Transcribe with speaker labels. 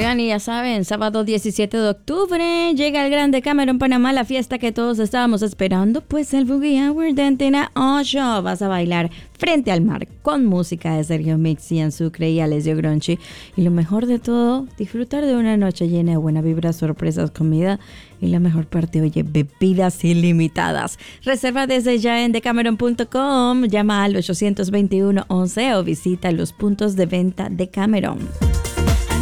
Speaker 1: Oigan, y ya saben, sábado 17 de octubre llega el Grande Cameron Panamá, la fiesta que todos estábamos esperando, pues el Boogie Hour de Antena 8. Vas a bailar frente al mar con música de Sergio Mix, Ian Sucre y Alessio Gronchi. Y lo mejor de todo, disfrutar de una noche llena de buena vibra, sorpresas, comida y la mejor parte, oye, bebidas ilimitadas. Reserva desde ya en decameron.com, llama al 821-11 o visita los puntos de venta de Cameron.